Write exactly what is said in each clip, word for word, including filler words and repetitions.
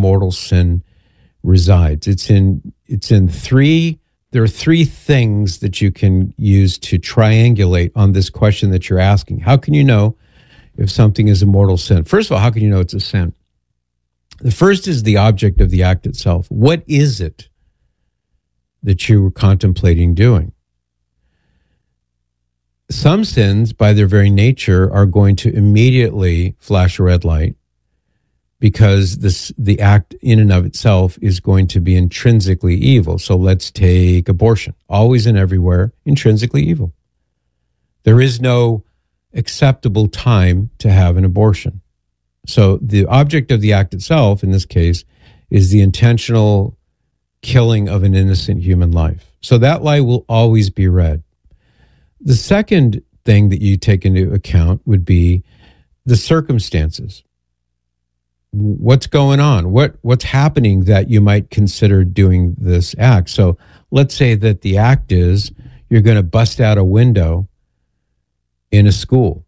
mortal sin resides. It's in it's in three there are three things that you can use to triangulate on this question that you're asking. How can you know if something is a mortal sin? First of all, how can you know it's a sin? The first is the object of the act itself. What is it that you were contemplating doing? Some sins, by their very nature, are going to immediately flash a red light because this, the act in and of itself is going to be intrinsically evil. So let's take abortion. Always and everywhere, intrinsically evil. There is no acceptable time to have an abortion. So the object of the act itself, in this case, is the intentional killing of an innocent human life. So that light will always be red. The second thing that you take into account would be the circumstances. What's going on? What what's happening that you might consider doing this act? So let's say that the act is you're going to bust out a window in a school.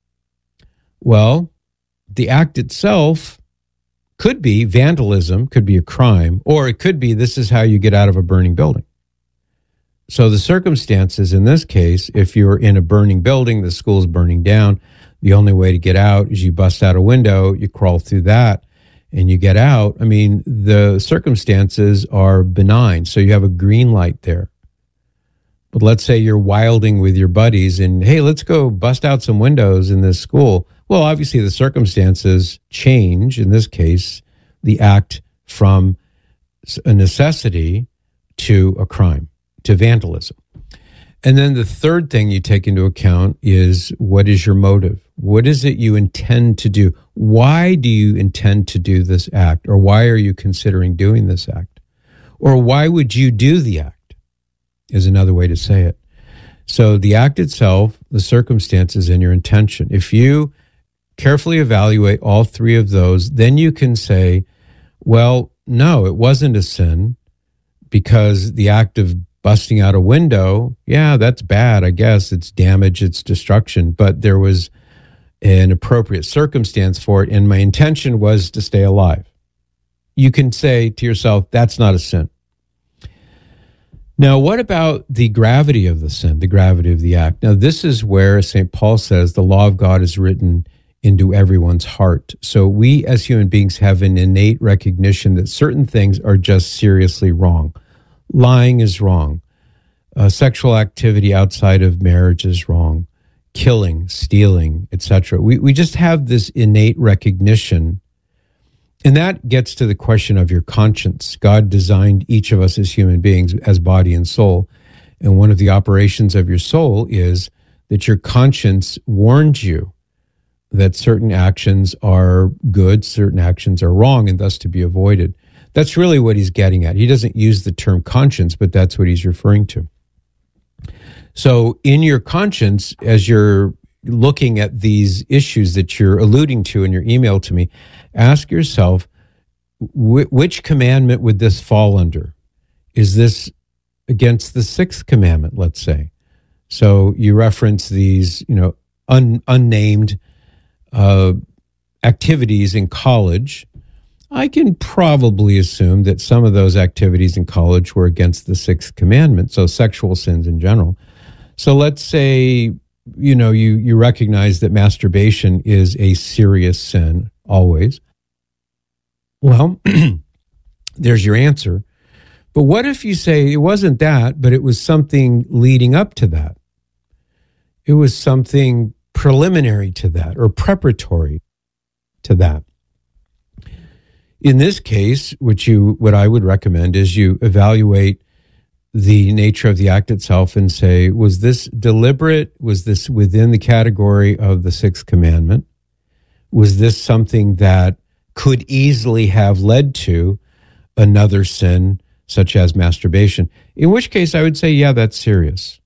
Well, the act itself could be vandalism, could be a crime, or it could be this is how you get out of a burning building. So the circumstances in this case, if you're in a burning building, the school's burning down, the only way to get out is you bust out a window, you crawl through that, and you get out. I mean, the circumstances are benign, so you have a green light there. But let's say you're wilding with your buddies and, hey, let's go bust out some windows in this school. Well, obviously the circumstances change, in this case, the act from a necessity to a crime, to vandalism. And then the third thing you take into account is, what is your motive? What is it you intend to do? Why do you intend to do this act? Or why are you considering doing this act? Or why would you do the act, is another way to say it. So the act itself, the circumstances, and your intention. If you carefully evaluate all three of those, then you can say, well, no, it wasn't a sin because the act of busting out a window, yeah, that's bad, I guess. It's damage, it's destruction, but there was an appropriate circumstance for it, and my intention was to stay alive. You can say to yourself, that's not a sin. Now, what about the gravity of the sin, the gravity of the act? Now, this is where Saint Paul says the law of God is written into everyone's heart. So we as human beings have an innate recognition that certain things are just seriously wrong. Lying is wrong. Uh, sexual activity outside of marriage is wrong. Killing, stealing, et cetera. We we just have this innate recognition. And that gets to the question of your conscience. God designed each of us as human beings as body and soul. And one of the operations of your soul is that your conscience warns you that certain actions are good, certain actions are wrong, and thus to be avoided. That's really what he's getting at. He doesn't use the term conscience, but that's what he's referring to. So in your conscience, as you're looking at these issues that you're alluding to in your email to me, ask yourself, wh- which commandment would this fall under? Is this against the sixth commandment, let's say? So you reference these, you know, un- unnamed uh, activities in college. I can probably assume that some of those activities in college were against the sixth commandment, so sexual sins in general. So let's say, you know, you, you recognize that masturbation is a serious sin, always. Well, there's your answer. But what if you say it wasn't that, but it was something leading up to that? It was something preliminary to that or preparatory to that. In this case, which you, what I would recommend is you evaluate the nature of the act itself and say, was this deliberate? Was this within the category of the sixth commandment? Was this something that could easily have led to another sin, such as masturbation? In which case, I would say, yeah, that's serious.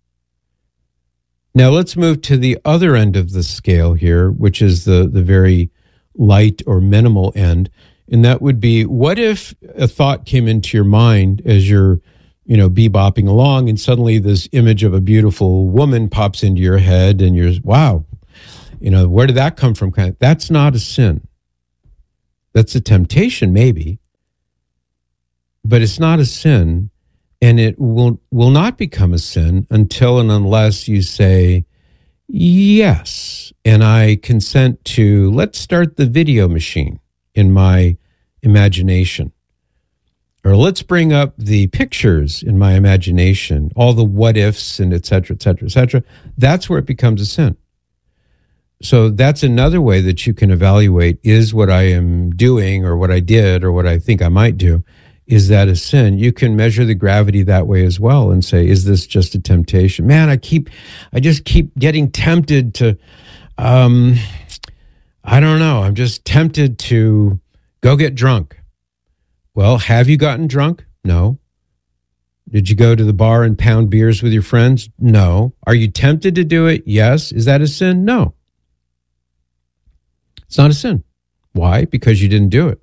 Now, let's move to the other end of the scale here, which is the, the very light or minimal end. And that would be, what if a thought came into your mind as you're, you know, bebopping along, and suddenly this image of a beautiful woman pops into your head and you're, wow, you know, where did that come from? That's not a sin. That's a temptation, maybe, but it's not a sin, and it will will not become a sin until and unless you say, yes, and I consent to, let's start the video machine in my imagination. Or let's bring up the pictures in my imagination, all the what ifs and et cetera, et cetera, et cetera. That's where it becomes a sin. So that's another way that you can evaluate, is what I am doing or what I did or what I think I might do, is that a sin? You can measure the gravity that way as well and say, is this just a temptation? Man, I keep, I just keep getting tempted to, um, I don't know, I'm just tempted to go get drunk. Well, have you gotten drunk? No. Did you go to the bar and pound beers with your friends? No. Are you tempted to do it? Yes. Is that a sin? No. It's not a sin. Why? Because you didn't do it.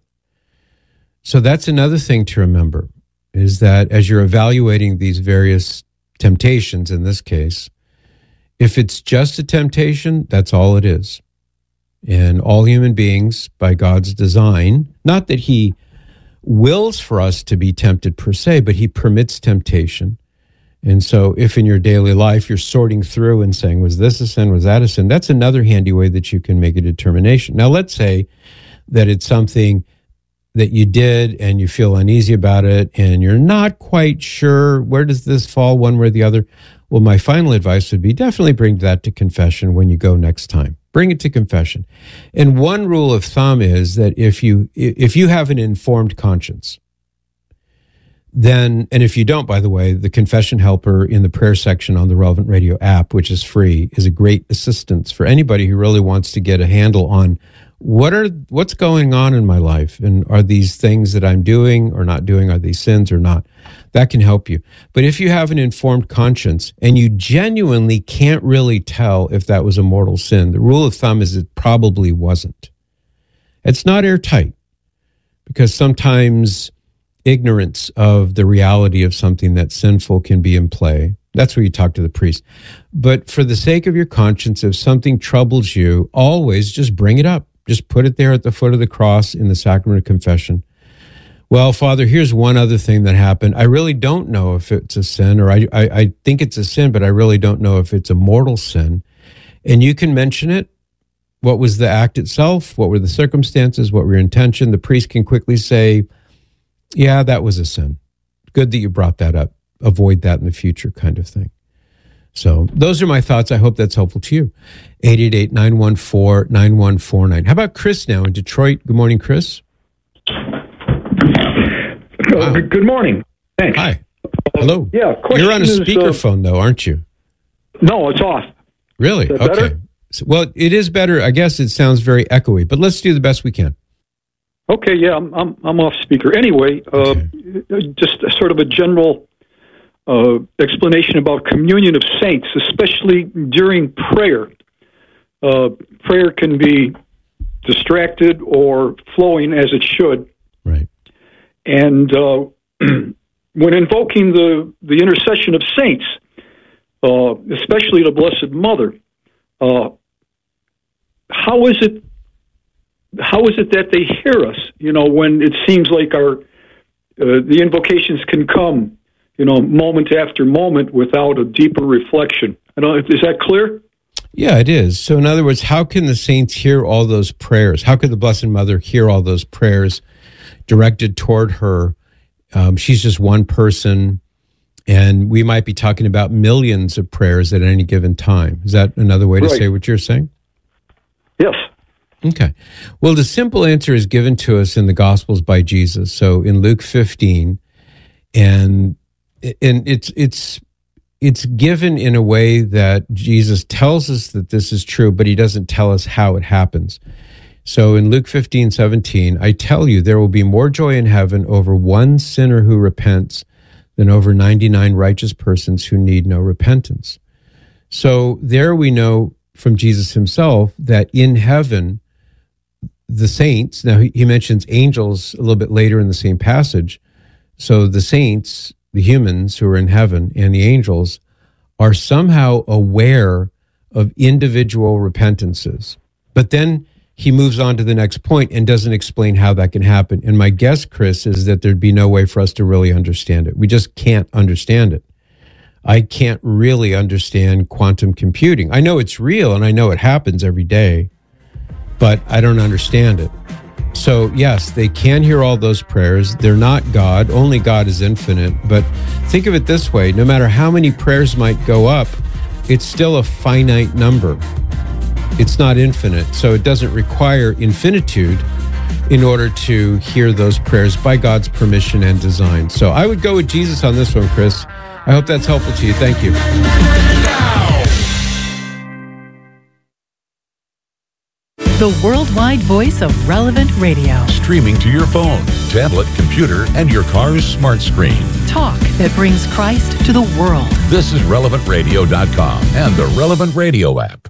So that's another thing to remember, is that as you're evaluating these various temptations in this case, if it's just a temptation, that's all it is. And all human beings, by God's design, not that he wills for us to be tempted per se, but he permits temptation. And so if in your daily life you're sorting through and saying, was this a sin, was that a sin, that's another handy way that you can make a determination. Now, let's say that it's something that you did and you feel uneasy about it and you're not quite sure, where does this fall, one way or the other? Well, my final advice would be definitely bring that to confession when you go next time. Bring it to confession. And one rule of thumb is that if you if you have an informed conscience, then, and if you don't, by the way, the confession helper in the prayer section on the Relevant Radio app, which is free, is a great assistance for anybody who really wants to get a handle on what are what's going on in my life, and are these things that I'm doing or not doing, are these sins or not? That can help you. But if you have an informed conscience and you genuinely can't really tell if that was a mortal sin, the rule of thumb is it probably wasn't. It's not airtight, because sometimes ignorance of the reality of something that's sinful can be in play. That's where you talk to the priest. But for the sake of your conscience, if something troubles you, always just bring it up. Just put it there at the foot of the cross in the sacrament of confession. Well, Father, here's one other thing that happened. I really don't know if it's a sin, or I, I, I think it's a sin, but I really don't know if it's a mortal sin. And you can mention it. What was the act itself? What were the circumstances? What were your intention? The priest can quickly say, yeah, that was a sin. Good that you brought that up. Avoid that in the future, kind of thing. So those are my thoughts. I hope that's helpful to you. eight eight eight, nine one four, nine one four nine. How about Chris now in Detroit? Good morning, Chris. Wow. Good morning. Thanks. Hi. Hello. Yeah. You're on a is, speakerphone, uh, though, aren't you? No, it's off. Really? Is that okay. better? So, well, it is better. I guess it sounds very echoey, but let's do the best we can. Okay. Yeah, I'm I'm, I'm off speaker. Anyway, uh, Okay. just a, sort of a general uh, explanation about communion of saints, especially during prayer. Uh, prayer can be distracted or flowing as it should. Right. And uh, when invoking the, the intercession of saints, uh, especially the Blessed Mother, uh, how is it how is it that they hear us? You know, when it seems like our uh, the invocations can come, you know, moment after moment without a deeper reflection. I don't know, is that clear? Yeah, it is. So in other words, how can the saints hear all those prayers? How could the Blessed Mother hear all those prayers directed toward her? Um, she's just one person, and we might be talking about millions of prayers at any given time. Is that another way to Right. say what you're saying? Yes. Okay. Well, the simple answer is given to us in the Gospels by Jesus. So in Luke fifteen, and and it's it's it's given in a way that Jesus tells us that this is true, but he doesn't tell us how it happens. So in Luke fifteen, seventeen, I tell you, there will be more joy in heaven over one sinner who repents than over ninety-nine righteous persons who need no repentance. So there we know from Jesus himself that in heaven, the saints, now he, he mentions angels a little bit later in the same passage. So the saints, the humans who are in heaven, and the angels are somehow aware of individual repentances. But then he moves on to the next point and doesn't explain how that can happen. And my guess, Chris, is that there'd be no way for us to really understand it. We just can't understand it. I can't really understand quantum computing. I know it's real and I know it happens every day, but I don't understand it. So yes, they can hear all those prayers. They're not God. Only God is infinite. But think of it this way. No matter how many prayers might go up, it's still a finite number. It's not infinite. So it doesn't require infinitude in order to hear those prayers by God's permission and design. So I would go with Jesus on this one, Chris. I hope that's helpful to you. Thank you. The worldwide voice of Relevant Radio. Streaming to your phone, tablet, computer, and your car's smart screen. Talk that brings Christ to the world. This is relevant radio dot com and the Relevant Radio app.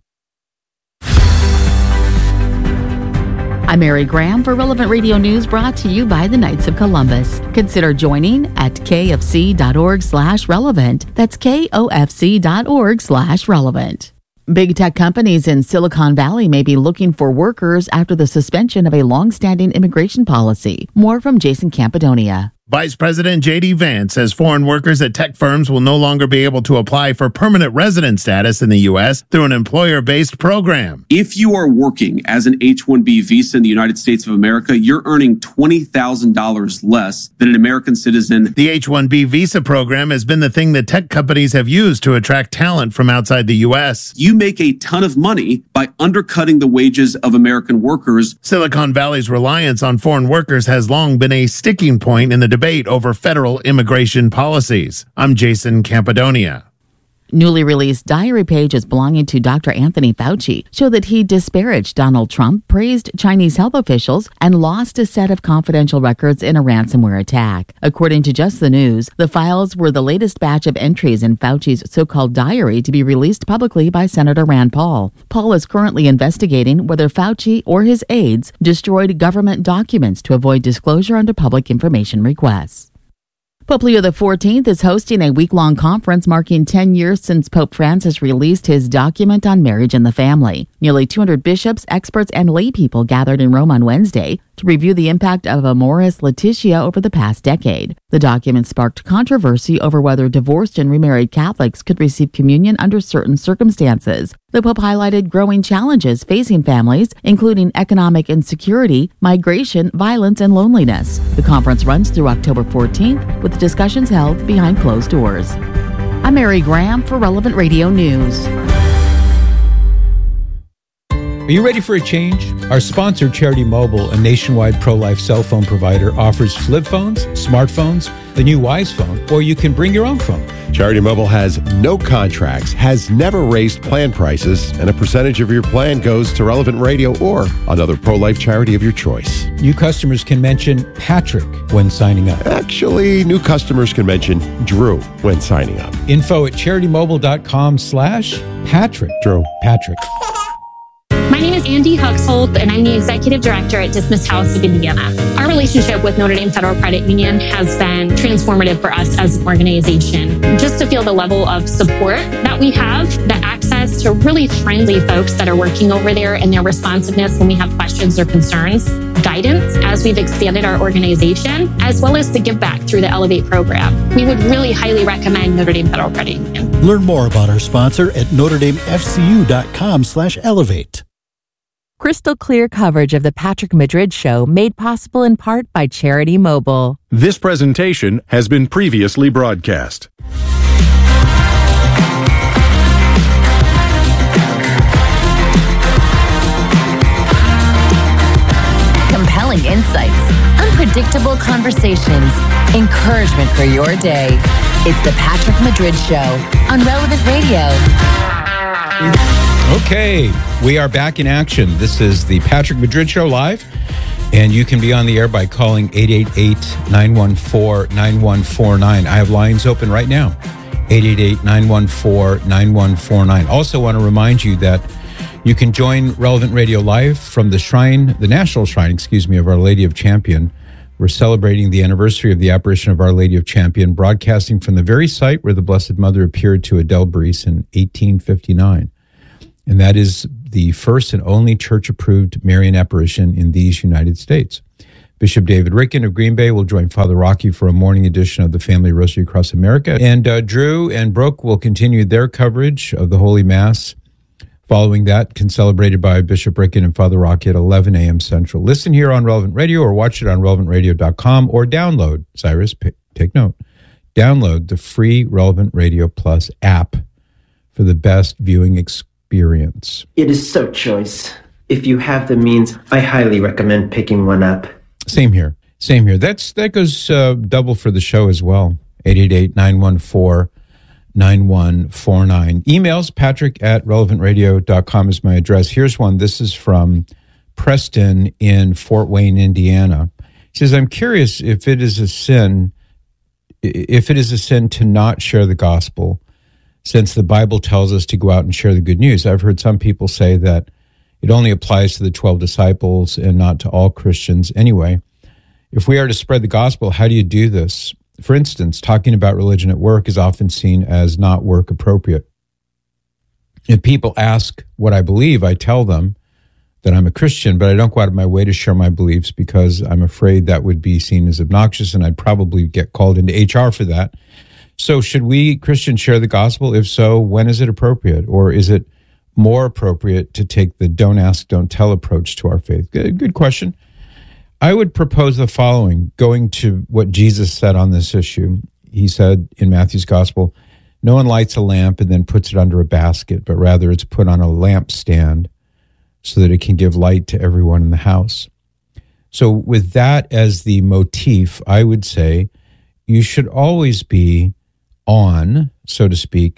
I'm Mary Graham for Relevant Radio News, brought to you by the Knights of Columbus. Consider joining at kfc.org slash relevant. That's kofc.org slash relevant. Big tech companies in Silicon Valley may be looking for workers after the suspension of a long-standing immigration policy. More from Jason Campidonia. Vice President J D Vance says foreign workers at tech firms will no longer be able to apply for permanent resident status in the U S through an employer-based program. If you are working as an H one B visa in the United States of America, you're earning twenty thousand dollars less than an American citizen. The H one B visa program has been the thing that tech companies have used to attract talent from outside the U S. You make a ton of money by undercutting the wages of American workers. Silicon Valley's reliance on foreign workers has long been a sticking point in the debate over federal immigration policies. I'm Jason Campidonia. Newly released diary pages belonging to Doctor Anthony Fauci show that he disparaged Donald Trump, praised Chinese health officials, and lost a set of confidential records in a ransomware attack. According to Just the News, the files were the latest batch of entries in Fauci's so-called diary to be released publicly by Senator Rand Paul. Paul is currently investigating whether Fauci or his aides destroyed government documents to avoid disclosure under public information requests. Pope Leo the fourteenth is hosting a week-long conference marking ten years since Pope Francis released his document on marriage and the family. Nearly two hundred bishops, experts, and lay people gathered in Rome on Wednesday to review the impact of Amoris Laetitia over the past decade. The document sparked controversy over whether divorced and remarried Catholics could receive communion under certain circumstances. The Pope highlighted growing challenges facing families, including economic insecurity, migration, violence, and loneliness. The conference runs through October fourteenth, with discussions held behind closed doors. I'm Mary Graham for Relevant Radio News. Are you ready for a change? Our sponsor, Charity Mobile, a nationwide pro-life cell phone provider, offers flip phones, smartphones, the new Wise phone, or you can bring your own phone. Charity Mobile has no contracts, has never raised plan prices, and a percentage of your plan goes to Relevant Radio or another pro-life charity of your choice. New customers can mention Patrick when signing up. Actually, new customers can mention Drew when signing up. Info at CharityMobile.com slash Patrick. Drew. Patrick. My name is Andy Huxhold, and I'm the Executive Director at Dismissed House of Indiana. Our relationship with Notre Dame Federal Credit Union has been transformative for us as an organization. Just to feel the level of support that we have, the access to really friendly folks that are working over there, and their responsiveness when we have questions or concerns, guidance as we've expanded our organization, as well as the give back through the Elevate program. We would really highly recommend Notre Dame Federal Credit Union. Learn more about our sponsor at Notre Dame F C U dot com slash elevate. Crystal clear coverage of the Patrick Madrid Show, made possible in part by Charity Mobile. This presentation has been previously broadcast. Compelling insights, unpredictable conversations, encouragement for your day. It's the Patrick Madrid Show on Relevant Radio. Okay, we are back in action. This is the Patrick Madrid Show live, and you can be on the air by calling eight eight eight, nine one four, nine one four nine. I have lines open right now, eight eight eight, nine one four, nine one four nine. Also want to remind you that you can join Relevant Radio live from the shrine, the National Shrine, excuse me, of Our Lady of Champion. We're celebrating the anniversary of the apparition of Our Lady of Champion, broadcasting from the very site where the Blessed Mother appeared to Adelberice in eighteen fifty-nine. And that is the first and only church-approved Marian apparition in these United States. Bishop David Ricken of Green Bay will join Father Rocky for a morning edition of the Family Rosary Across America. And uh, Drew and Brooke will continue their coverage of the Holy Mass. Following that, concelebrated by Bishop Ricken and Father Rocky at eleven a.m. Central. Listen here on Relevant Radio or watch it on relevant radio dot com or download, Cyrus, p- take note, download the free Relevant Radio Plus app for the best viewing experience. It is so choice. If you have the means, I highly recommend picking one up. Same here. Same here. That's That goes uh, double for the show as well. eight eight eight, nine one four, nine one four nine. Emails, patrick at relevant radio dot com is my address. Here's one. This is from Preston in Fort Wayne, Indiana. He says, I'm curious if it is a sin, if it is a sin to not share the gospel, since the Bible tells us to go out and share the good news. I've heard some people say that it only applies to the twelve disciples and not to all Christians. Anyway, if we are to spread the gospel, how do you do this? For instance, talking about religion at work is often seen as not work appropriate. If people ask what I believe, I tell them that I'm a Christian, but I don't go out of my way to share my beliefs because I'm afraid that would be seen as obnoxious and I'd probably get called into H R for that. So should we Christians share the gospel? If so, when is it appropriate? Or is it more appropriate to take the don't ask, don't tell approach to our faith? Good, good question. I would propose the following, going to what Jesus said on this issue. He said in Matthew's gospel, no one lights a lamp and then puts it under a basket, but rather it's put on a lampstand so that it can give light to everyone in the house. So with that as the motif, I would say you should always be on, so to speak,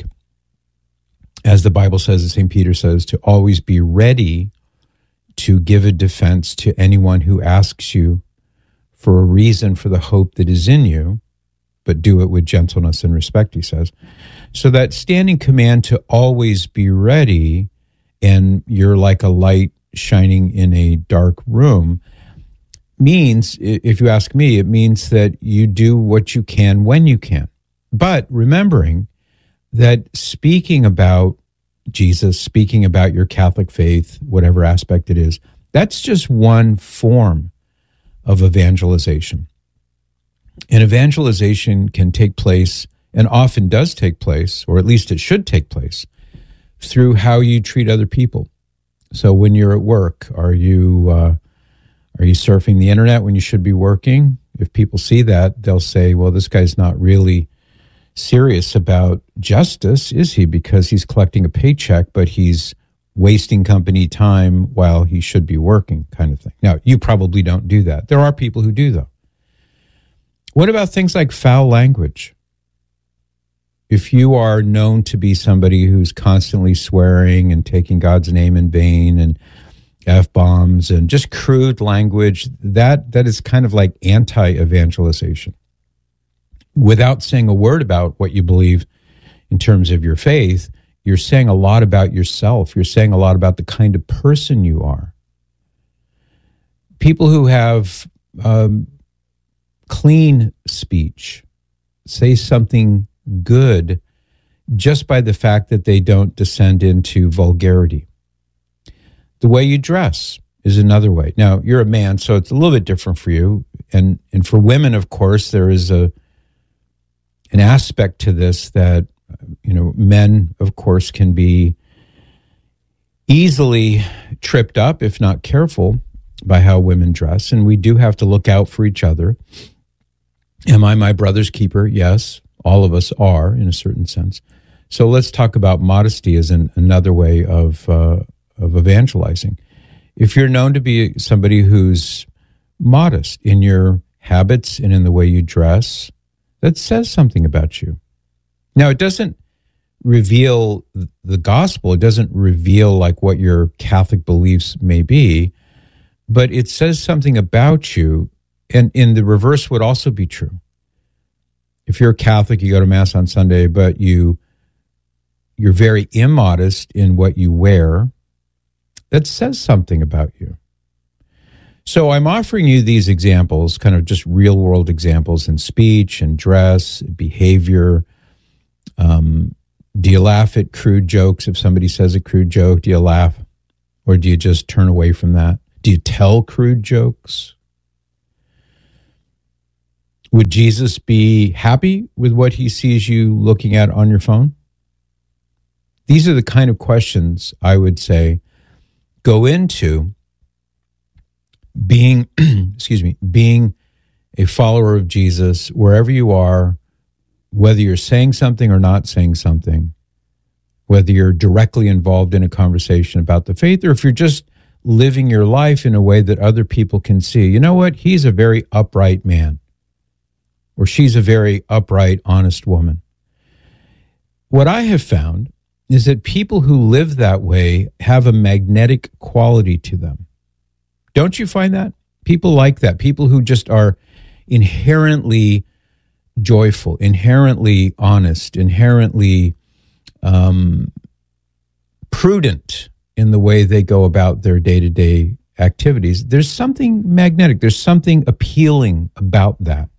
as the Bible says, as Saint Peter says, to always be ready to give a defense to anyone who asks you for a reason for the hope that is in you, but do it with gentleness and respect, he says. So that standing command to always be ready, and you're like a light shining in a dark room, means, if you ask me, it means that you do what you can when you can. But remembering that speaking about Jesus, speaking about your Catholic faith, whatever aspect it is, that's just one form of evangelization. And evangelization can take place, and often does take place, or at least it should take place, through how you treat other people. So when you're at work, are you uh, are you surfing the internet when you should be working? If people see that, they'll say, well, this guy's not really serious about justice, is he? Because he's collecting a paycheck, but he's wasting company time while he should be working, kind of thing. Now, you probably don't do that. There are people who do, though. What about things like foul language? If you are known to be somebody who's constantly swearing and taking God's name in vain and F-bombs and just crude language, that that is kind of like anti-evangelization. Without saying a word about what you believe in terms of your faith, you're saying a lot about yourself. You're saying a lot about the kind of person you are. People who have um, clean speech say something good just by the fact that they don't descend into vulgarity. The way you dress is another way. Now, you're a man, so it's a little bit different for you. And and for women, of course, there is a an aspect to this that, you know, men, of course, can be easily tripped up, if not careful, by how women dress. And we do have to look out for each other. Am I my brother's keeper? Yes, all of us are in a certain sense. So let's talk about modesty as an, another way of uh, of evangelizing. If you're known to be somebody who's modest in your habits and in the way you dress, that says something about you. Now, it doesn't reveal the gospel. It doesn't reveal like what your Catholic beliefs may be, but it says something about you. And in the reverse would also be true. If you're a Catholic, you go to Mass on Sunday, but you, you're very immodest in what you wear, that says something about you. So I'm offering you these examples, kind of just real world examples in speech and dress, behavior, um, Do you laugh at crude jokes? If somebody says a crude joke, do you laugh? Or do you just turn away from that? Do you tell crude jokes? Would Jesus be happy with what he sees you looking at on your phone? These are the kind of questions I would say go into being, excuse me, being a follower of Jesus wherever you are, whether you're saying something or not saying something, whether you're directly involved in a conversation about the faith, or if you're just living your life in a way that other people can see, you know what, he's a very upright man, or she's a very upright, honest woman. What I have found is that people who live that way have a magnetic quality to them. Don't you find that? People like that. People who just are inherently joyful, inherently honest, inherently um, prudent in the way they go about their day-to-day activities. There's something magnetic. There's something appealing about that.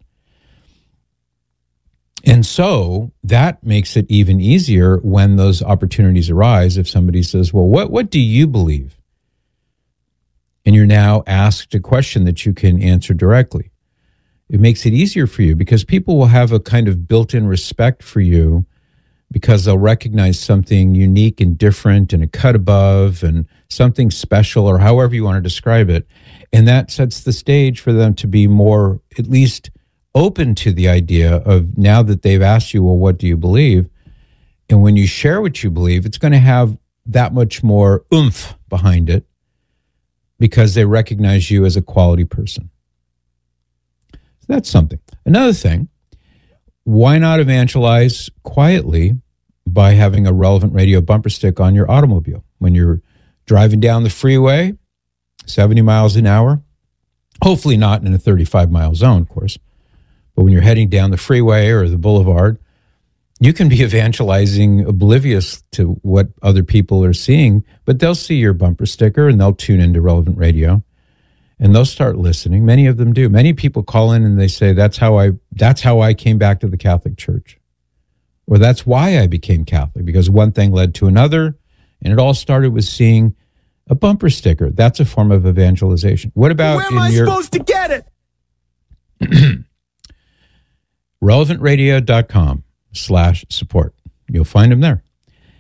And so that makes it even easier when those opportunities arise. If somebody says, well, what, what do you believe? And you're now asked a question that you can answer directly. It makes it easier for you because people will have a kind of built-in respect for you because they'll recognize something unique and different and a cut above and something special, or however you want to describe it. And that sets the stage for them to be more, at least, open to the idea of, now that they've asked you, well, what do you believe? And when you share what you believe, it's going to have that much more oomph behind it because they recognize you as a quality person. So that's something. Another thing, why not evangelize quietly by having a Relevant Radio bumper stick on your automobile? When you're driving down the freeway, seventy miles an hour, hopefully not in a thirty-five mile zone, of course, but when you're heading down the freeway or the boulevard, you can be evangelizing oblivious to what other people are seeing, but they'll see your bumper sticker and they'll tune into Relevant Radio and they'll start listening. Many of them do. Many people call in and they say, that's how I, that's how I came back to the Catholic Church. Or that's why I became Catholic, because one thing led to another, and it all started with seeing a bumper sticker. That's a form of evangelization. What about Where am in I your, supposed to get it? relevant radio dot com slash support. You'll find them there.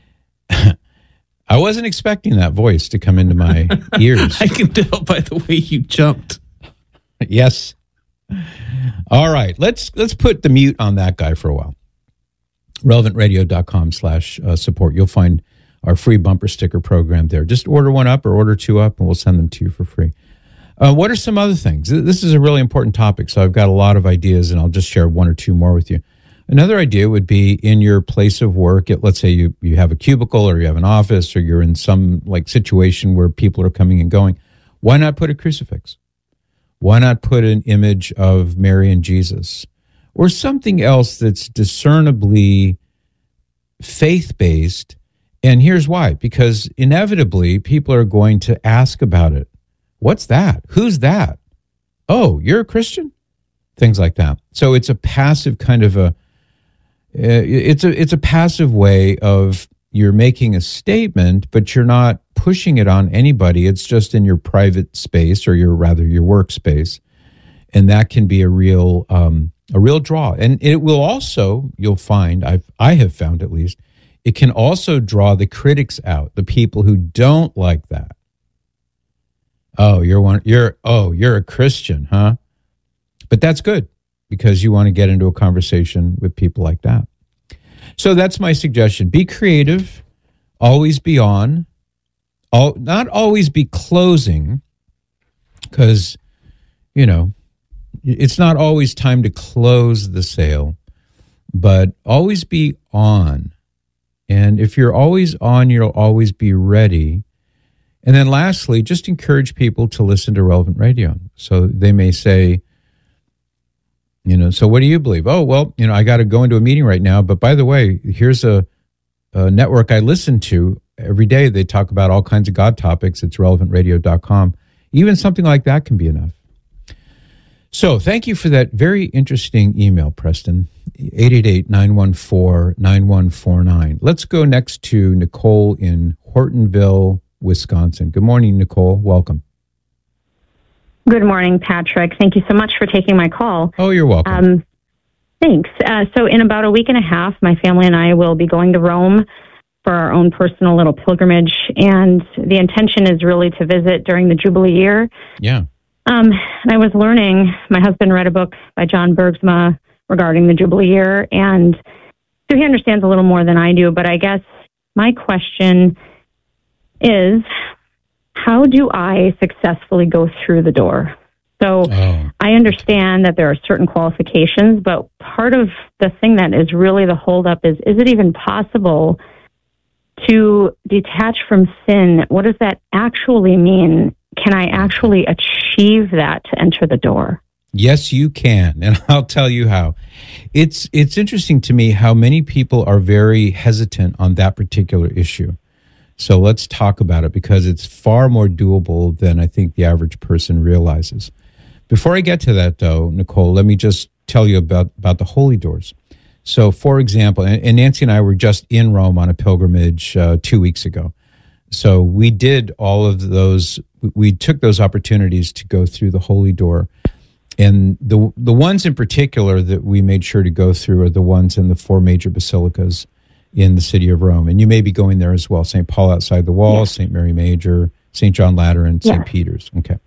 I wasn't expecting that voice to come into my ears. I can tell by the way you jumped. Yes. All right. Let's let's put the mute on that guy for a while. relevant radio dot com slash support. You'll find our free bumper sticker program there. Just order one up or order two up and we'll send them to you for free. Uh, what are some other things? This is a really important topic, so I've got a lot of ideas, and I'll just share one or two more with you. Another idea would be in your place of work. Let's say you, you have a cubicle or you have an office or you're in some like situation where people are coming and going. Why not put a crucifix? Why not put an image of Mary and Jesus or something else that's discernibly faith-based? And here's why. Because inevitably people are going to ask about it. What's that? Who's that? Oh, you're a Christian? Things like that. So it's a passive kind of a, it's a, it's a passive way of you're making a statement, but you're not pushing it on anybody. It's just in your private space or your, rather your workspace. And that can be a real, um, a real draw. And it will also, you'll find, I've, I have found at least, it can also draw the critics out, the people who don't like that. Oh, you're one, you're, oh, you're a Christian, huh? But that's good because you want to get into a conversation with people like that. So that's my suggestion. Be creative, always be on, all, not always be closing, because, you know, it's not always time to close the sale, but always be on. And if you're always on, you'll always be ready. And then lastly, just encourage people to listen to Relevant Radio. So they may say, you know, so what do you believe? Oh, well, you know, I got to go into a meeting right now. But by the way, here's a, a network I listen to every day. They talk about all kinds of God topics. It's relevant radio dot com. Even something like that can be enough. So thank you for that very interesting email, Preston. eight eight eight, nine one four, nine one four nine. Let's go next to Nicole in Hortonville, Wisconsin. Good morning, Nicole. Welcome. Good morning, Patrick. Thank you so much for taking my call. Oh, you're welcome. Um, thanks. Uh, so in about a week and a half, my family and I will be going to Rome for our own personal little pilgrimage. And the intention is really to visit during the Jubilee year. Yeah. Um, and I was learning, my husband read a book by John Bergsma regarding the Jubilee year. And so he understands a little more than I do. But I guess my question is, how do I successfully go through the door? So oh. I understand that there are certain qualifications, but part of the thing that is really the holdup is, is it even possible to detach from sin? What does that actually mean? Can I actually achieve that to enter the door? Yes, you can, and I'll tell you how. It's it's interesting to me how many people are very hesitant on that particular issue. So let's talk about it, because it's far more doable than I think the average person realizes. Before I get to that, though, Nicole, let me just tell you about, about the holy doors. So, for example, and, and Nancy and I were just in Rome on a pilgrimage uh, two weeks ago. So we did all of those, we took those opportunities to go through the holy door. And the the ones in particular that we made sure to go through are the ones in the four major basilicas in the city of Rome. And you may be going there as well. Saint Paul outside the wall, yes. Saint Mary Major, Saint John Lateran, Saint Yes. Peter's. Okay.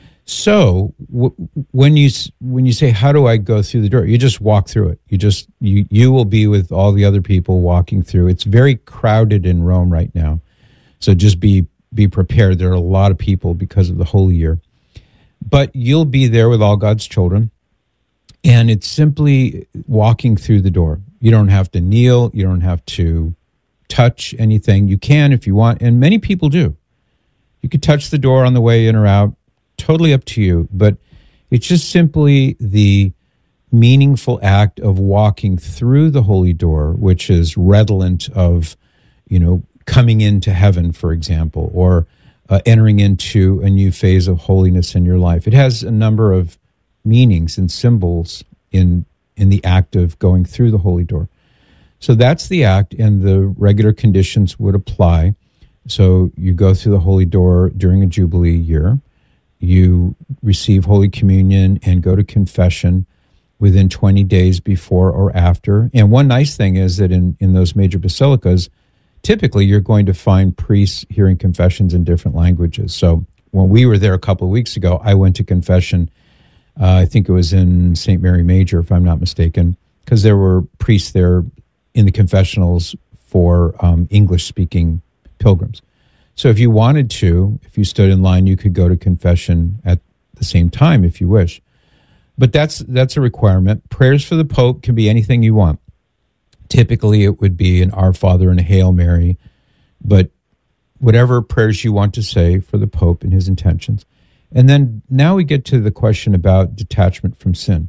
So w- when you when you say, how do I go through the door? You just walk through it. You just you you will be with all the other people walking through. It's very crowded in Rome right now. So just be be prepared. There are a lot of people because of the Holy Year. But you'll be there with all God's children. And it's simply walking through the door. You don't have to kneel. You don't have to touch anything. You can if you want, and many people do. You could touch the door on the way in or out. Totally up to you. But it's just simply the meaningful act of walking through the holy door, which is redolent of, you know, coming into heaven, for example, or uh, entering into a new phase of holiness in your life. It has a number of meanings and symbols in in the act of going through the holy door. So that's the act, and the regular conditions would apply. So you go through the holy door during a Jubilee year. You receive Holy Communion and go to confession within twenty days before or after. And one nice thing is that in, in those major basilicas, typically you're going to find priests hearing confessions in different languages. So when we were there a couple of weeks ago, I went to confession. Uh, I think it was in Saint Mary Major, if I'm not mistaken, because there were priests there in the confessionals for um, English-speaking pilgrims. So if you wanted to, if you stood in line, you could go to confession at the same time if you wish. But that's that's a requirement. Prayers for the Pope can be anything you want. Typically, it would be an Our Father and a Hail Mary, but whatever prayers you want to say for the Pope and his intentions. And then now we get to the question about detachment from sin.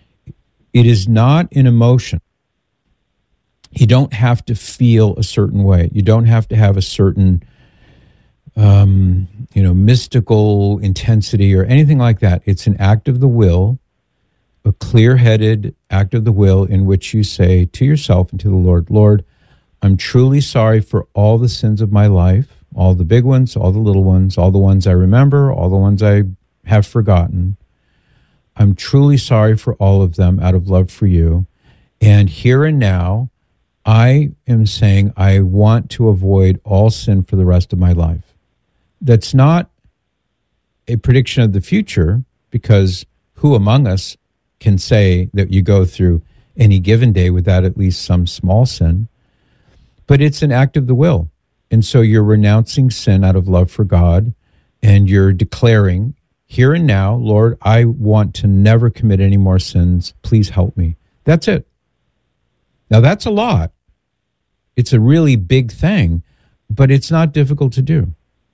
It is not an emotion. You don't have to feel a certain way. You don't have to have a certain, um, you know, mystical intensity or anything like that. It's an act of the will, a clear-headed act of the will in which you say to yourself and to the Lord, Lord, I'm truly sorry for all the sins of my life. All the big ones, all the little ones, all the ones I remember, all the ones I have forgotten. I'm truly sorry for all of them out of love for you. And here and now, I am saying I want to avoid all sin for the rest of my life. That's not a prediction of the future, because who among us can say that you go through any given day without at least some small sin? But it's an act of the will. And so you're renouncing sin out of love for God, and you're declaring, here and now, Lord, I want to never commit any more sins. Please help me. That's it. Now, that's a lot. It's a really big thing, but it's not difficult to do.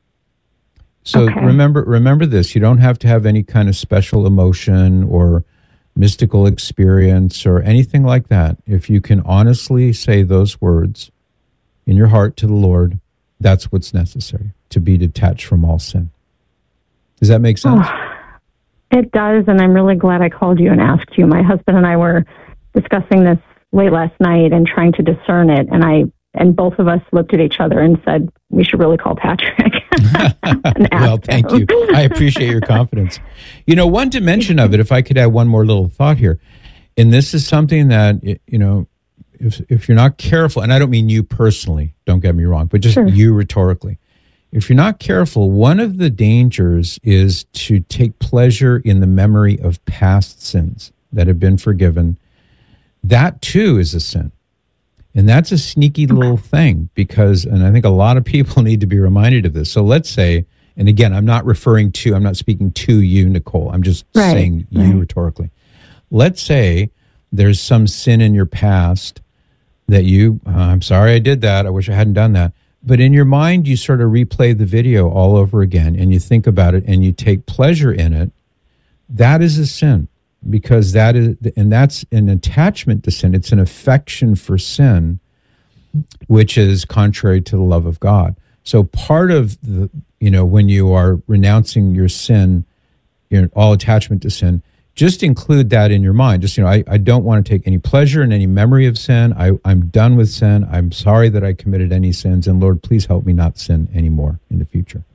So okay. remember, remember this. You don't have to have any kind of special emotion or mystical experience or anything like that. If you can honestly say those words in your heart to the Lord, that's what's necessary to be detached from all sin. Does that make sense? Oh, it does, and I'm really glad I called you and asked you. My husband and I were discussing this late last night and trying to discern it. And I and both of us looked at each other and said, we should really call Patrick. Well, thank you. I appreciate your confidence. You know, one dimension of it, if I could add one more little thought here, and this is something that, you know, if if you're not careful, and I don't mean you personally, don't get me wrong, but just sure. you rhetorically, if you're not careful, one of the dangers is to take pleasure in the memory of past sins that have been forgiven. That too is a sin. And that's a sneaky little thing because, and I think a lot of people need to be reminded of this. So let's say, and again, I'm not referring to, I'm not speaking to you, Nicole. I'm just right. saying you right. rhetorically. Let's say there's some sin in your past that you, uh, I'm sorry I did that. I wish I hadn't done that. But in your mind, you sort of replay the video all over again and you think about it and you take pleasure in it. That is a sin. Because that is, and that's an attachment to sin. It's an affection for sin, which is contrary to the love of God. So part of the, you know, when you are renouncing your sin, you know, all attachment to sin, just include that in your mind. Just, you know, I, I don't want to take any pleasure in any memory of sin. I, I'm done with sin. I'm sorry that I committed any sins. And Lord, please help me not sin anymore in the future.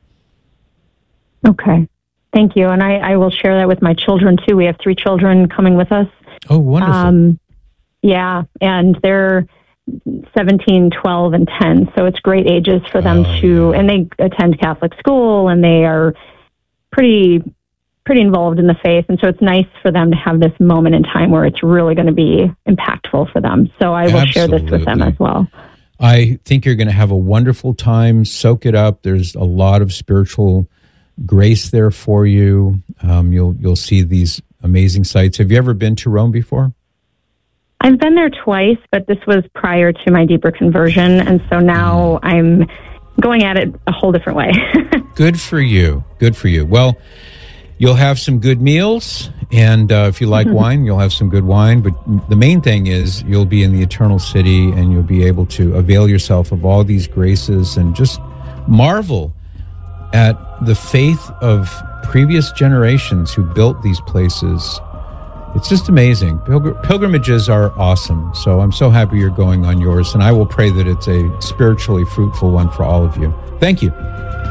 Okay. Thank you. And I, I will share that with my children, too. We have three children coming with us. Oh, wonderful. Um, yeah, and they're seventeen, twelve, and ten. So it's great ages for them oh, to, yeah. and they attend Catholic school, and they are pretty pretty involved in the faith. And so it's nice for them to have this moment in time where it's really going to be impactful for them. So I will Absolutely. share this with them as well. I think you're going to have a wonderful time. Soak it up. There's a lot of spiritual grace there for you. Um, you'll you'll see these amazing sites. Have you ever been to Rome before? I've been there twice, but this was prior to my deeper conversion, and so now I'm going at it a whole different way. Good for you. Good for you. Well, you'll have some good meals, and uh, if you like wine, you'll have some good wine. But the main thing is you'll be in the eternal city, and you'll be able to avail yourself of all these graces and just marvel at the faith of previous generations who built these places. It's just amazing. Pilgr- pilgrimages are awesome. So I'm so happy you're going on yours, and I will pray that it's a spiritually fruitful one for all of you. Thank you.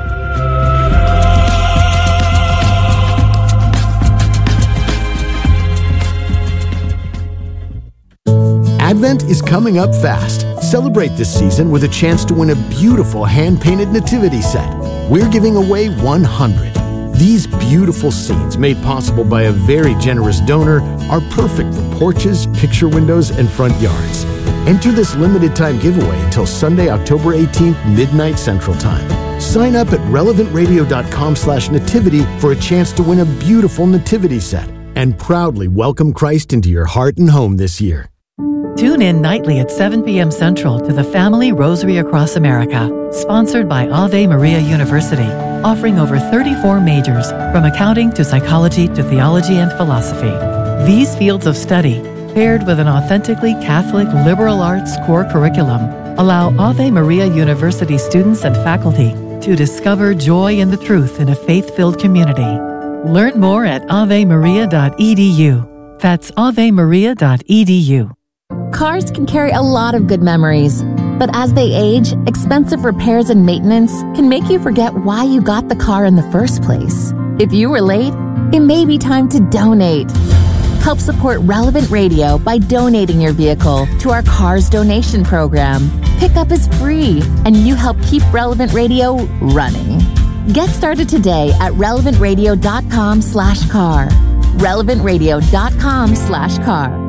Advent is coming up fast. Celebrate this season with a chance to win a beautiful hand-painted nativity set. We're giving away one hundred. These beautiful scenes, made possible by a very generous donor, are perfect for porches, picture windows, and front yards. Enter this limited-time giveaway until Sunday, October eighteenth, midnight Central Time. Sign up at relevant radio dot com slash nativity for a chance to win a beautiful nativity set and proudly welcome Christ into your heart and home this year. Tune in nightly at seven p.m. Central to the Family Rosary Across America, sponsored by Ave Maria University, offering over thirty-four majors, from accounting to psychology to theology and philosophy. These fields of study, paired with an authentically Catholic liberal arts core curriculum, allow Ave Maria University students and faculty to discover joy in the truth in a faith-filled community. Learn more at ave maria dot e d u. That's ave maria dot e d u. Cars can carry a lot of good memories, but as they age, expensive repairs and maintenance can make you forget why you got the car in the first place. If you were late, it may be time to donate. Help support Relevant Radio by donating your vehicle to our Cars Donation Program. Pickup is free, and you help keep Relevant Radio running. Get started today at relevant radio dot com slash car. relevant radio dot com slash car.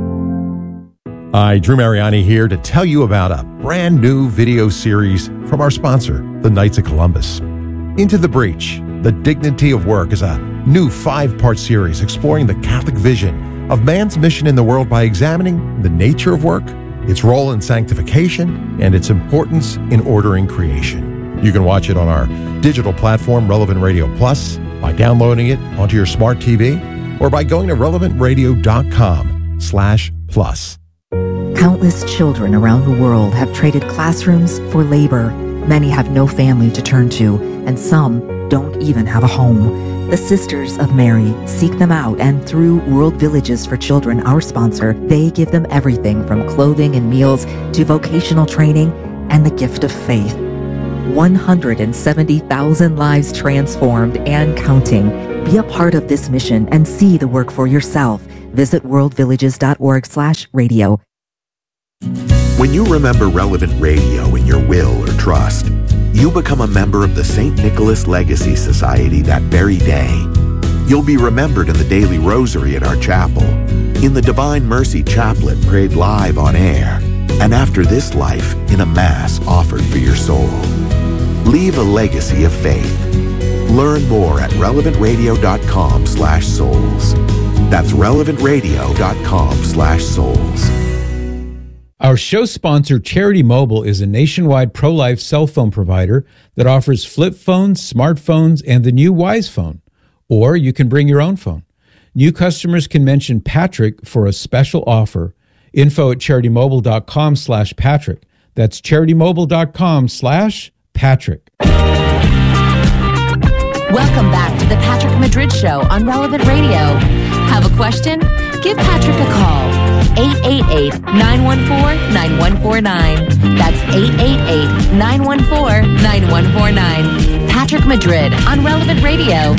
Hi, Drew Mariani here to tell you about a brand new video series from our sponsor, the Knights of Columbus. Into the Breach, The Dignity of Work is a new five-part series exploring the Catholic vision of man's mission in the world by examining the nature of work, its role in sanctification, and its importance in ordering creation. You can watch it on our digital platform, Relevant Radio Plus, by downloading it onto your smart T V, or by going to relevant radio dot com slash plus. Countless children around the world have traded classrooms for labor. Many have no family to turn to, and some don't even have a home. The Sisters of Mary seek them out, and through World Villages for Children, our sponsor, they give them everything from clothing and meals to vocational training and the gift of faith. one hundred seventy thousand lives transformed and counting. Be a part of this mission and see the work for yourself. Visit worldvillages.org slash radio. When you remember Relevant Radio in your will or trust, you become a member of the Saint Nicholas Legacy Society that very day. You'll be remembered in the daily rosary at our chapel, in the Divine Mercy Chaplet prayed live on air, and after this life in a Mass offered for your soul. Leave a legacy of faith. Learn more at relevantradio.com slash souls. That's relevantradio.com slash souls. Our show sponsor, Charity Mobile, is a nationwide pro-life cell phone provider that offers flip phones, smartphones, and the new Wise Phone. Or you can bring your own phone. New customers can mention Patrick for a special offer. Info at charitymobile.com slash Patrick. That's charitymobile.com slash Patrick. Welcome back to the Patrick Madrid Show on Relevant Radio. Have a question? Give Patrick a call. eight eight eight, nine one four, nine one four nine. That's eight eight eight, nine one four, nine one four nine. Patrick Madrid on Relevant Radio.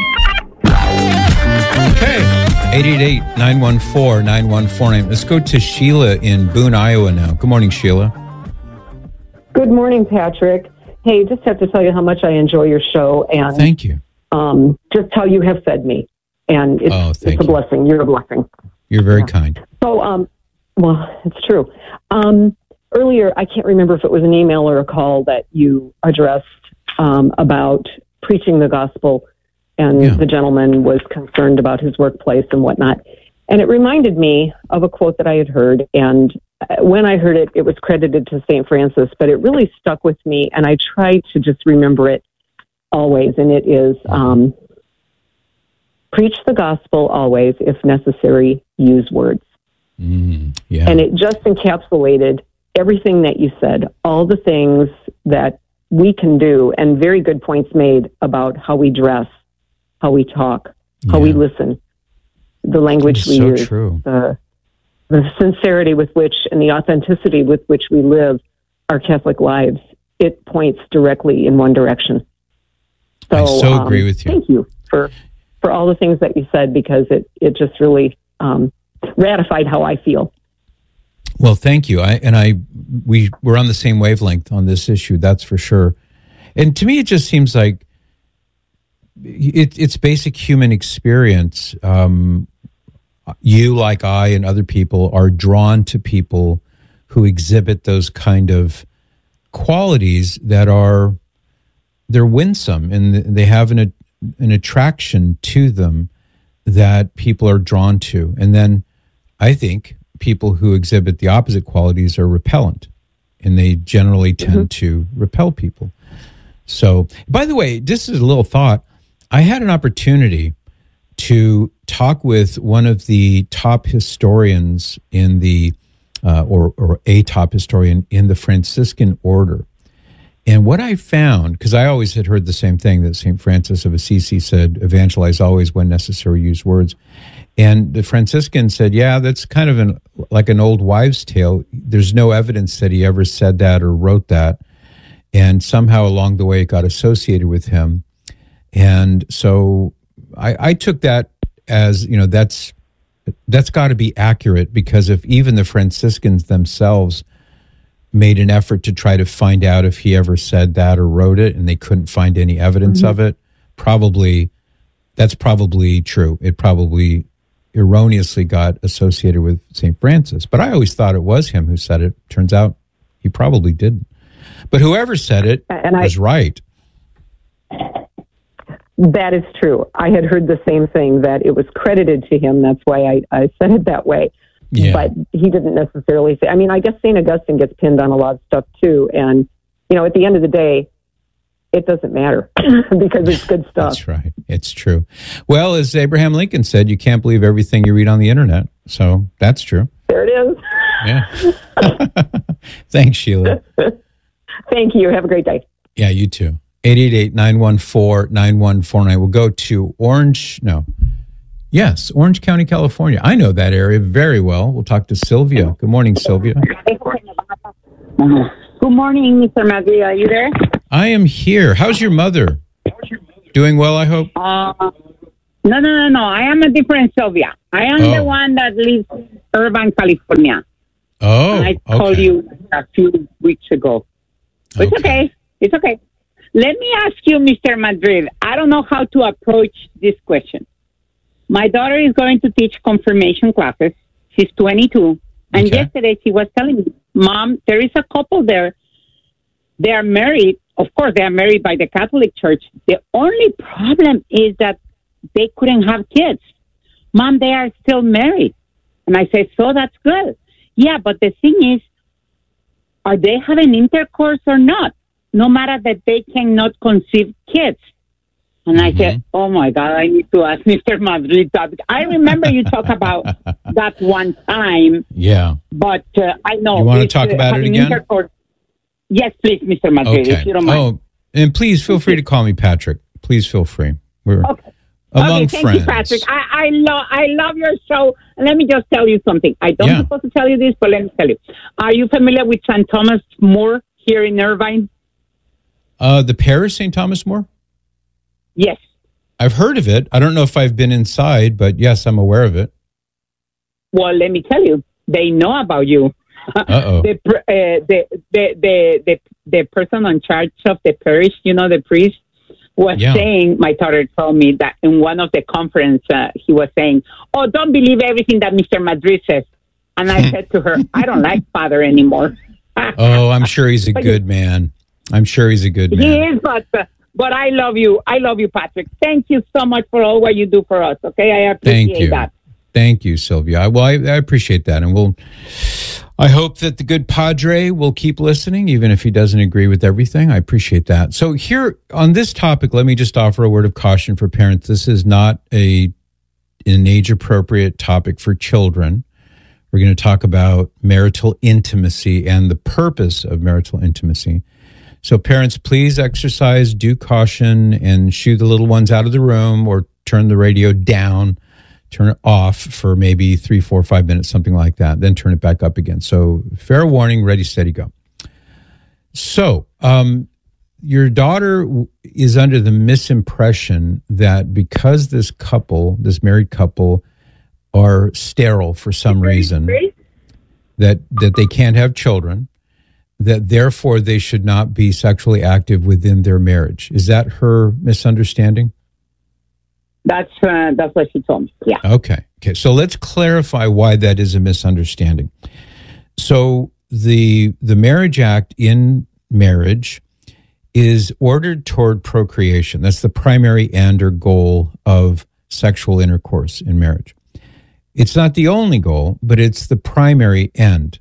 Okay. eight eight eight, nine one four, nine one four nine. Let's go to Sheila in Boone, Iowa now. Good morning, Sheila. Good morning, Patrick. Hey, just have to tell you how much I enjoy your show, and thank you. Um, just how you have fed me, and it's, oh, it's a you. blessing. You're a blessing. You're very yeah. kind. So, um, well, it's true. Um, earlier, I can't remember if it was an email or a call that you addressed um, about preaching the gospel, and yeah. the gentleman was concerned about his workplace and whatnot. And it reminded me of a quote that I had heard, and when I heard it, it was credited to Saint Francis, but it really stuck with me, and I try to just remember it always, and it is, um, preach the gospel always, if necessary, use words. Mm, yeah. And it just encapsulated everything that you said, all the things that we can do, and very good points made about how we dress, how we talk, how yeah. we listen, the language it's we so use, true. the the sincerity with which and the authenticity with which we live our Catholic lives. It points directly in one direction. So, I so um, agree with you. Thank you for for all the things that you said, because it, it just really um, ratified how I feel. Well, thank you. I and I we we're on the same wavelength on this issue, that's for sure. And to me, it just seems like it, it's basic human experience. Um, you, like I, and other people are drawn to people who exhibit those kind of qualities that are they're winsome, and they have an an attraction to them that people are drawn to. And then I think people who exhibit the opposite qualities are repellent, and they generally tend mm-hmm. to repel people. So, by the way, this is a little thought. I had an opportunity to talk with one of the top historians in the, uh, or, or a top historian in the Franciscan order. And what I found, because I always had heard the same thing, that Saint Francis of Assisi said, evangelize always, when necessary, use words. And the Franciscan said, yeah, that's kind of an like an old wives' tale. There's no evidence that he ever said that or wrote that. And somehow along the way, it got associated with him. And so I, I took that as, you know, that's that's got to be accurate, because if even the Franciscans themselves made an effort to try to find out if he ever said that or wrote it, and they couldn't find any evidence mm-hmm. of it, probably, that's probably true. It probably erroneously got associated with Saint Francis. But I always thought it was him who said it. Turns out he probably didn't. But whoever said it and was I, right. That is true. I had heard the same thing, that it was credited to him. That's why I, I said it that way. Yeah. But he didn't necessarily say, I mean, I guess Saint Augustine gets pinned on a lot of stuff too. And, you know, at the end of the day, it doesn't matter because it's good stuff. That's right. It's true. Well, as Abraham Lincoln said, you can't believe everything you read on the internet. So that's true. There it is. Yeah. Thanks, Sheila. Thank you. Have a great day. Yeah, you too. eight eight eight, nine one four, nine one four nine. We'll go to Orange, no. Yes, Orange County, California. I know that area very well. We'll talk to Sylvia. Good morning, Sylvia. Good morning, Mister Madrid. Are you there? I am here. How's your mother? Doing well, I hope? Uh, no, no, no, no. I am a different Sylvia. I am Oh. the one that lives in Irvine, California. Oh, And I called okay. you a few weeks ago. It's okay. It's okay. Let me ask you, Mister Madrid. I don't know how to approach this question. My daughter is going to teach confirmation classes. She's twenty-two. And Okay. yesterday she was telling me, Mom, there is a couple there. They are married. Of course, they are married by the Catholic Church. The only problem is that they couldn't have kids. Mom, they are still married. And I said, so that's good. Yeah, but the thing is, are they having intercourse or not? No matter that they cannot conceive kids. And I said, oh, my God, I need to ask Mister Madrid that. I remember you talk about that one time, Yeah. but uh, I know. You wanna it's, talk uh, about it having again? intercourse- Yes, please, Mister Madrid, Okay. if you don't mind. Oh, and please feel free to call me Patrick. Please feel free. We're Okay. among okay, thank friends. you, Patrick. I, I love I love your show. And let me just tell you something. I don't Yeah. supposed to tell you this, but let me tell you. Are you familiar with Saint Thomas More here in Irvine? Uh, the parish, Saint Thomas More? Yes. I've heard of it. I don't know if I've been inside, but yes, I'm aware of it. Well, let me tell you, they know about you. Uh-oh. the, pr- uh, the, the the the the person in charge of the parish, you know, the priest, was Yeah. saying. My daughter told me that in one of the conference, uh, he was saying, "Oh, don't believe everything that Mister Madrid says." And I said to her, "I don't like Father anymore." Oh, I'm sure he's a good man. I'm sure he's a good He man. is, but uh, but I love you. I love you, Patrick. Thank you so much for all what you do for us. Okay, I appreciate Thank you. that. Thank you, Sylvia. I, well, I, I appreciate that. And we'll, I hope that the good Padre will keep listening, even if he doesn't agree with everything. I appreciate that. So here on this topic, let me just offer a word of caution for parents. This is not a an age appropriate topic for children. We're going to talk about marital intimacy and the purpose of marital intimacy. So parents, please exercise due caution and shoo the little ones out of the room or turn the radio down, turn it off for maybe three, four, five minutes, something like that. Then turn it back up again. So fair warning, ready, steady, go. So um, your daughter w- is under the misimpression that because this couple, this married couple, are sterile for some reason, that that they can't have children, that therefore they should not be sexually active within their marriage. Is that her misunderstanding? That's uh, that's what she told me. Yeah. Okay. Okay. So let's clarify why that is a misunderstanding. So the the Marriage Act in marriage is ordered toward procreation. That's the primary end or goal of sexual intercourse in marriage. It's not the only goal, but it's the primary end.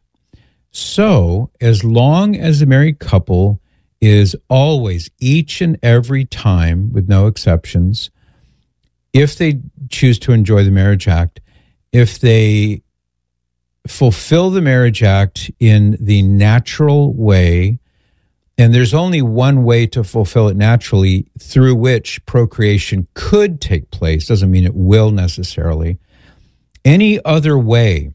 So as long as a married couple is always, each and every time, with no exceptions, if they choose to enjoy the Marriage Act, if they fulfill the Marriage Act in the natural way, and there's only one way to fulfill it naturally, through which procreation could take place, doesn't mean it will necessarily. Any other way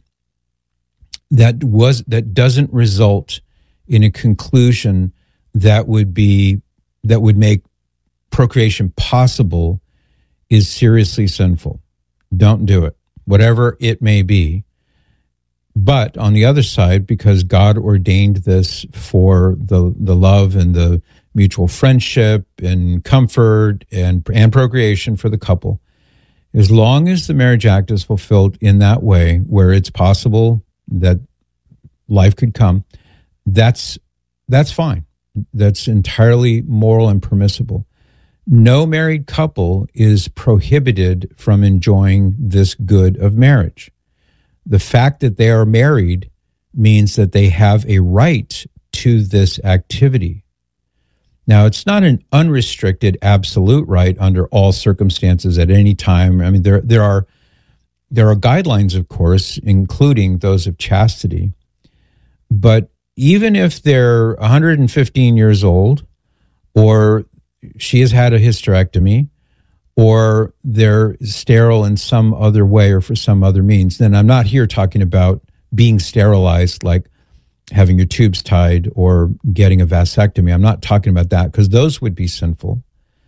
that was that doesn't result in a conclusion that would be that would make procreation possible is seriously sinful. Don't do it, whatever it may be. But on the other side, because God ordained this for the the love and the mutual friendship and comfort and and procreation for the couple, as long as the Marriage Act is fulfilled in that way, where it's possible that life could come, that's that's fine. That's entirely moral and permissible. No married couple is prohibited from enjoying this good of marriage. The fact that they are married means that they have a right to this activity. Now, it's not an unrestricted absolute right under all circumstances at any time. I mean, there there are there are guidelines, of course, including those of chastity. But even if they're one hundred fifteen years old, or she has had a hysterectomy, or they're sterile in some other way or for some other means. Then I'm not here talking about being sterilized, like having your tubes tied or getting a vasectomy. I'm not talking about that, because those would be sinful.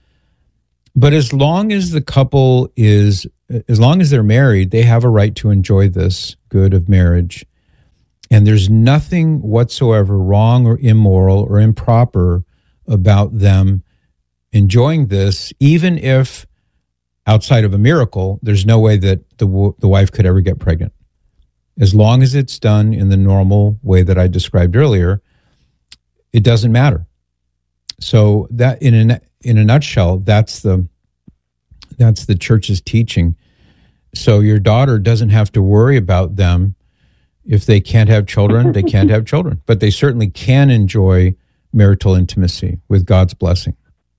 But as long as the couple is, as long as they're married, they have a right to enjoy this good of marriage. And there's nothing whatsoever wrong or immoral or improper about them enjoying this, even if outside of a miracle, there's no way that the the wife could ever get pregnant. As long as it's done in the normal way that I described earlier, it doesn't matter. So that in a, in a nutshell, that's the that's the church's teaching. So your daughter doesn't have to worry about them. If they can't have children, they can't have children. But they certainly can enjoy marital intimacy with God's blessing.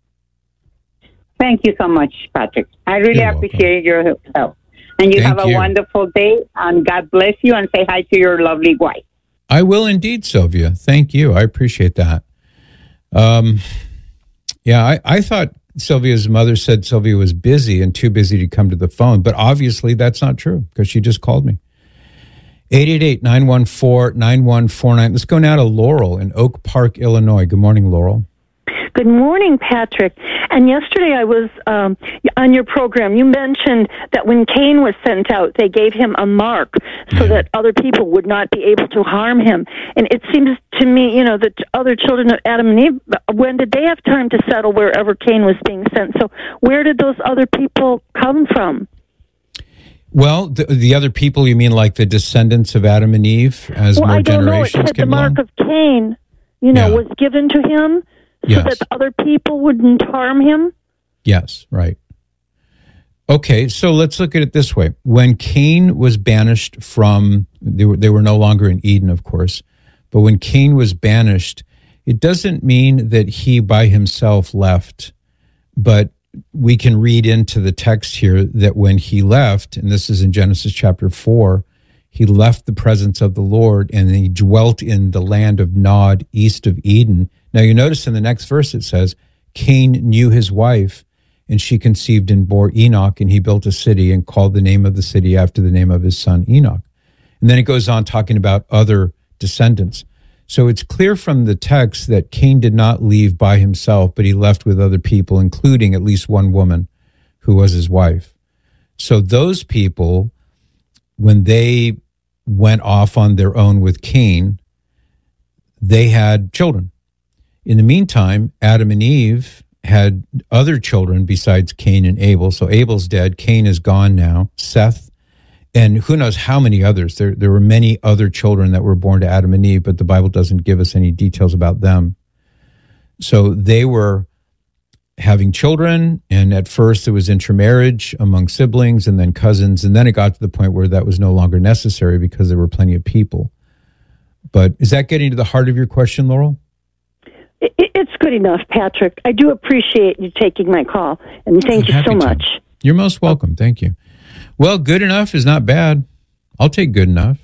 Thank you so much, Patrick. I really You're appreciate your help. And you Thank have a you. wonderful day, and God bless you, and say hi to your lovely wife. I will indeed, Sylvia. Thank you. I appreciate that. Um, yeah, I, I thought Sylvia's mother said Sylvia was busy and too busy to come to the phone, but obviously that's not true, because she just called me. eight eight eight, nine one four, nine one four nine. Let's go now to Laurel in Oak Park, Illinois. Good morning, Laurel. Good morning, Patrick. And yesterday I was um, on your program. You mentioned that when Cain was sent out, they gave him a mark so that other people would not be able to harm him. And it seems to me, you know, the other children of Adam and Eve, when did they have time to settle wherever Cain was being sent? So where did those other people come from? Well, the, the other people, you mean like the descendants of Adam and Eve as well, more I don't generations know. It said the came mark along? of Cain, you know, Yeah. was given to him so Yes. that the other people wouldn't harm him. Yes, right. Okay, so let's look at it this way. When Cain was banished from, they were, they were no longer in Eden, of course, but when Cain was banished, it doesn't mean that he by himself left, but we can read into the text here that when he left, and this is in Genesis chapter four, he left the presence of the Lord and he dwelt in the land of Nod, east of Eden. Now you notice in the next verse it says, Cain knew his wife, and she conceived and bore Enoch, and he built a city and called the name of the city after the name of his son Enoch. And then it goes on talking about other descendants. So it's clear from the text that Cain did not leave by himself, but he left with other people, including at least one woman who was his wife. So those people, when they went off on their own with Cain, they had children. In the meantime, Adam and Eve had other children besides Cain and Abel. So Abel's dead. Cain is gone now. Seth, and who knows how many others. There, there were many other children that were born to Adam and Eve, but the Bible doesn't give us any details about them. So they were having children, and at first it was intermarriage among siblings and then cousins, and then it got to the point where that was no longer necessary because there were plenty of people. But is that getting to the heart of your question, Laurel? It's good enough, Patrick. I do appreciate you taking my call, and thank you so much. You're most welcome. Thank you. Well, good enough is not bad. I'll take good enough.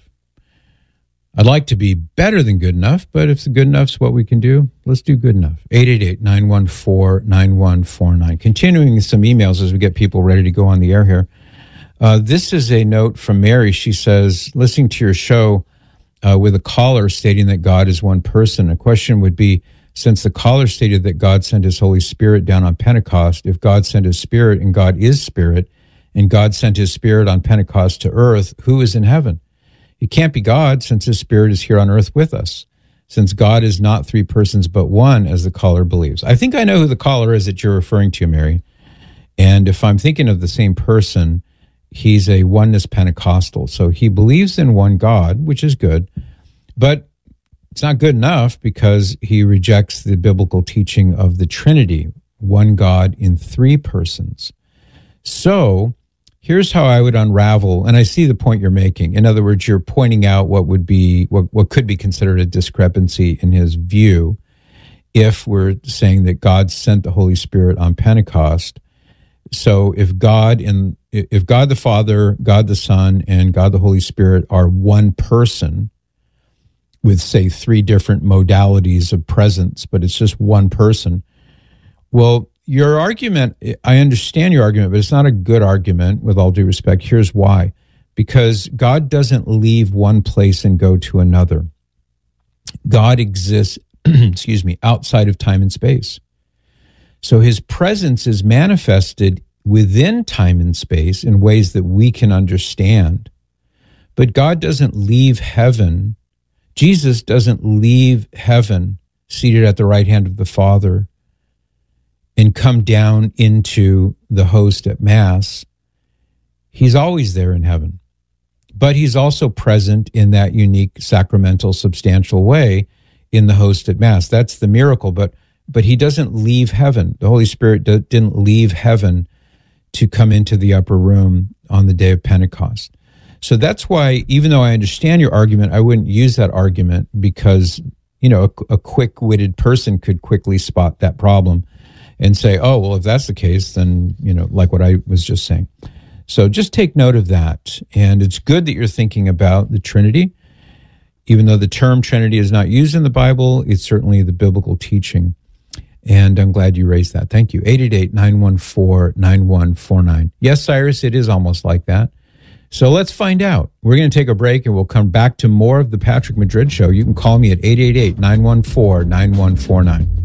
I'd like to be better than good enough, but if the good enough's what we can do, let's do good enough. eight eight eight, nine one four, nine one four nine. Continuing some emails as we get people ready to go on the air here. Uh, this is a note from Mary. She says, listening to your show uh, with a caller stating that God is one person, a question would be, since the caller stated that God sent his Holy Spirit down on Pentecost, if God sent his Spirit and God is Spirit, and God sent his Spirit on Pentecost to earth, who is in heaven? It can't be God, since his Spirit is here on earth with us, since God is not three persons but one, as the caller believes. I think I know who the caller is that you're referring to, Mary. And if I'm thinking of the same person, he's a oneness Pentecostal. So he believes in one God, which is good, but it's not good enough because he rejects the biblical teaching of the Trinity, one God in three persons. So here's how I would unravel, and I see the point you're making. In other words, you're pointing out what would be, what, what could be considered a discrepancy in his view if we're saying that God sent the Holy Spirit on Pentecost. So if God and if God the Father, God the Son, and God the Holy Spirit are one person, with, say, three different modalities of presence, but it's just one person. Well, your argument, I understand your argument, but it's not a good argument, with all due respect. Here's why. Because God doesn't leave one place and go to another. God exists, excuse me, outside of time and space. So his presence is manifested within time and space in ways that we can understand. But God doesn't leave heaven. Jesus doesn't leave heaven seated at the right hand of the Father and come down into the host at Mass. He's always there in heaven. But he's also present in that unique, sacramental, substantial way in the host at Mass. That's the miracle. But but he doesn't leave heaven. The Holy Spirit d- didn't leave heaven to come into the upper room on the day of Pentecost. So that's why, even though I understand your argument, I wouldn't use that argument, because, you know, a, a quick-witted person could quickly spot that problem and say, oh, well, if that's the case, then, you know, like what I was just saying. So just take note of that. And it's good that you're thinking about the Trinity. Even though the term Trinity is not used in the Bible, it's certainly the biblical teaching. And I'm glad you raised that. Thank you. eight eight eight, nine one four, nine one four nine. Yes, Cyrus, it is almost like that. So let's find out. We're going to take a break and we'll come back to more of the Patrick Madrid Show. You can call me at eight eight eight, nine one four, nine one four nine.